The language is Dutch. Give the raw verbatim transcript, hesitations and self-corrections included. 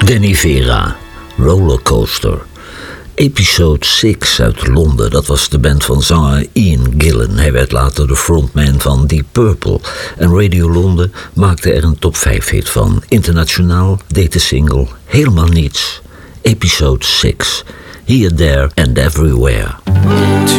Danny Vera, Rollercoaster. Episode zes uit Londen, dat was de band van zanger Ian Gillan. Hij werd later de frontman van Deep Purple. En Radio Londen maakte er een top vijf hit van. Internationaal deed de single helemaal niets. Episode zes. Here, There and Everywhere.